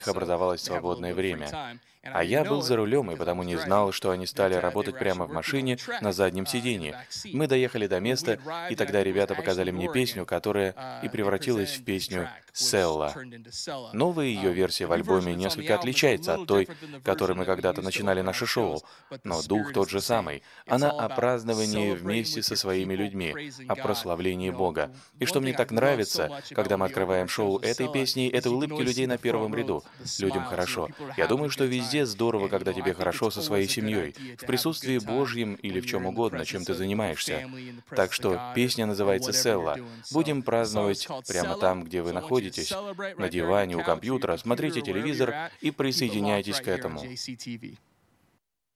образовалось свободное время. А я был за рулем и потому не знал, что они стали работать прямо в машине на заднем сиденье. Мы доехали до места, и тогда ребята показали мне песню, которая и превратилась в песню «Селла». Новая ее версия в альбоме несколько отличается от той, которой мы когда-то начинали наше шоу, но дух тот же самый. Она о праздновании вместе со своими людьми, о прославлении Бога. И что мне так нравится, когда мы открываем шоу этой песней, это улыбки людей на первом ряду. Людям хорошо. Я думаю, что везде здорово, когда тебе хорошо со своей семьей, в присутствии Божьем или в чем угодно, чем ты занимаешься. Так что песня называется «Селла». Будем праздновать прямо там, где вы находитесь, на диване, у компьютера, смотрите телевизор и присоединяйтесь к этому.